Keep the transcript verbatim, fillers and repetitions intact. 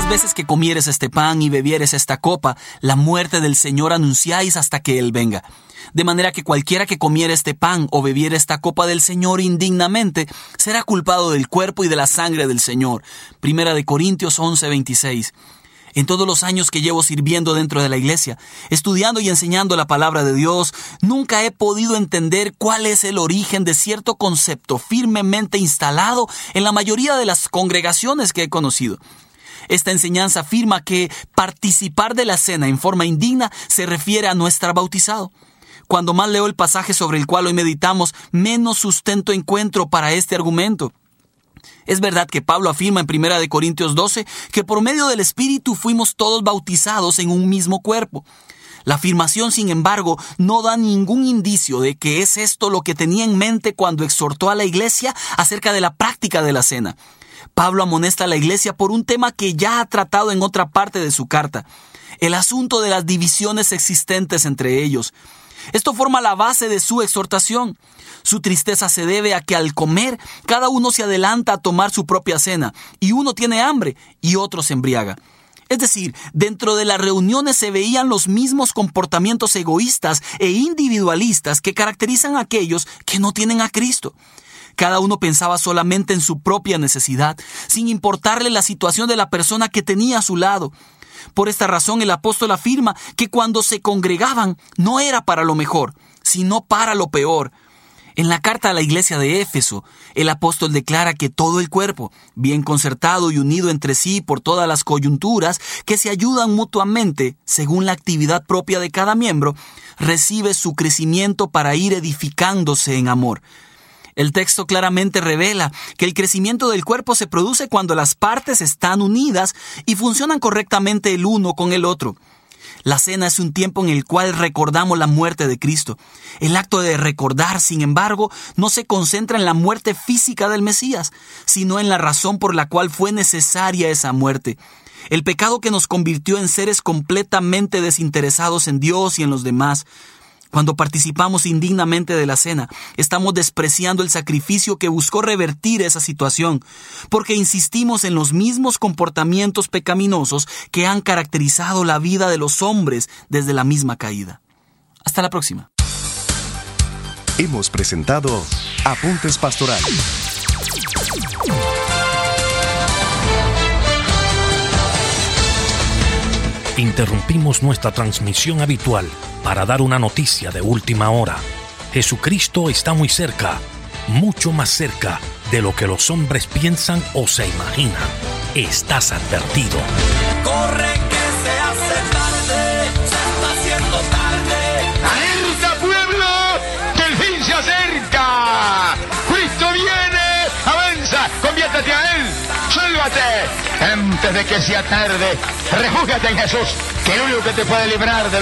las veces que comieres este pan y bebieres esta copa, la muerte del Señor anunciáis hasta que Él venga. De manera que cualquiera que comiere este pan o bebiere esta copa del Señor indignamente, será culpado del cuerpo y de la sangre del Señor. Primera de Corintios once, veintiséis. En todos los años que llevo sirviendo dentro de la iglesia, estudiando y enseñando la palabra de Dios, nunca he podido entender cuál es el origen de cierto concepto firmemente instalado en la mayoría de las congregaciones que he conocido. Esta enseñanza afirma que participar de la cena en forma indigna se refiere a no estar bautizado. Cuando más leo el pasaje sobre el cual hoy meditamos, menos sustento encuentro para este argumento. Es verdad que Pablo afirma en Primera de Corintios doce que por medio del Espíritu fuimos todos bautizados en un mismo cuerpo. La afirmación, sin embargo, no da ningún indicio de que es esto lo que tenía en mente cuando exhortó a la iglesia acerca de la práctica de la cena. Pablo amonesta a la iglesia por un tema que ya ha tratado en otra parte de su carta: el asunto de las divisiones existentes entre ellos. Esto forma la base de su exhortación. Su tristeza se debe a que al comer, cada uno se adelanta a tomar su propia cena, y uno tiene hambre y otro se embriaga. Es decir, dentro de las reuniones se veían los mismos comportamientos egoístas e individualistas que caracterizan a aquellos que no tienen a Cristo. Cada uno pensaba solamente en su propia necesidad, sin importarle la situación de la persona que tenía a su lado. Por esta razón el apóstol afirma que cuando se congregaban no era para lo mejor, sino para lo peor. En la carta a la iglesia de Éfeso, el apóstol declara que todo el cuerpo, bien concertado y unido entre sí por todas las coyunturas que se ayudan mutuamente según la actividad propia de cada miembro, recibe su crecimiento para ir edificándose en amor. El texto claramente revela que el crecimiento del cuerpo se produce cuando las partes están unidas y funcionan correctamente el uno con el otro. La cena es un tiempo en el cual recordamos la muerte de Cristo. El acto de recordar, sin embargo, no se concentra en la muerte física del Mesías, sino en la razón por la cual fue necesaria esa muerte. El pecado que nos convirtió en seres completamente desinteresados en Dios y en los demás. Cuando participamos indignamente de la cena, estamos despreciando el sacrificio que buscó revertir esa situación, porque insistimos en los mismos comportamientos pecaminosos que han caracterizado la vida de los hombres desde la misma caída. Hasta la próxima. Hemos presentado Apuntes Pastorales. Interrumpimos nuestra transmisión habitual para dar una noticia de última hora. Jesucristo está muy cerca, mucho más cerca de lo que los hombres piensan o se imaginan. Estás advertido. Corre que se hace tarde, se está haciendo tarde. ¡Alerta, pueblo! ¡Que el fin se acerca! ¡Cristo viene! ¡Avanza! ¡Conviértete a Él! ¡Sálvate! Antes de que sea tarde, refúgiate en Jesús, que es el único que te puede librar de